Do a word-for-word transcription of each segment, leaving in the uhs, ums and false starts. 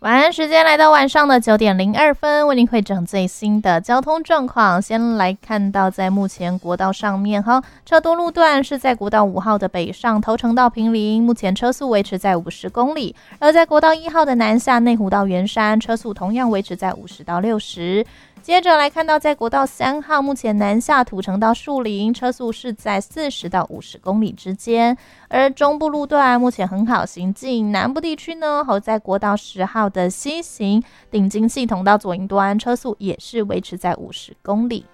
晚安时间来到晚上的九点零二分，为您汇整最新的交通状况。先来看到在目前国道上面哈，车多路段是在国道五号的北上头城到坪林，目前车速维持在五十公里；而在国道一号的南下内湖到圆山，车速同样维持在五十到六十。接着来看到在国道三号，目前南下土城到树林，车速是在四十到五十公里之间。而中部路段目前很好行进，南部地区呢，好在国道十号的西行顶金系统到左营端，车速也是维持在五十公里。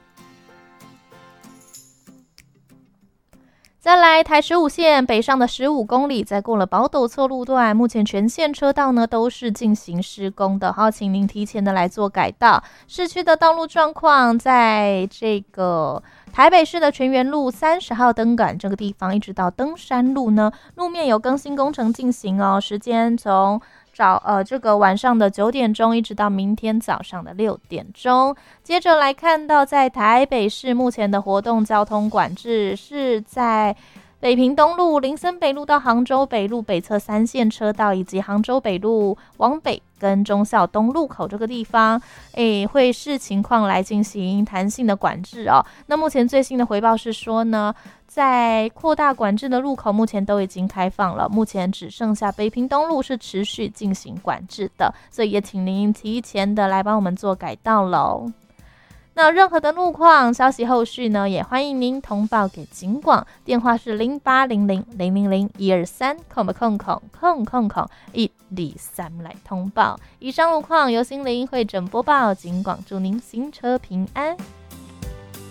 再来台十五线北上的十五公里，在过了宝斗错路段，目前全线车道呢都是进行施工的，好，请您提前的来做改道。市区的道路状况，在这个台北市的全园路三十号灯杆这个地方，一直到登山路呢，路面有更新工程进行哦，时间从早呃，这个晚上的九点钟一直到明天早上的六点钟。接着来看到，在台北市目前的活动交通管制是在北平东路、林森北路到杭州北路北侧三线车道，以及杭州北路往北跟忠孝东路口这个地方，诶，会视情况来进行弹性的管制哦。那目前最新的回报是说呢，在扩大管制的路口目前都已经开放了，目前只剩下北平东路是持续进行管制的，所以也请您提前的来帮我们做改道喽。那任何的路况消息后续呢，也欢迎您通报给警广，电话是零八零零零零零一二三空空空空空空一二三来通报。以上路况由心灵会诊播报，警广祝您行车平安。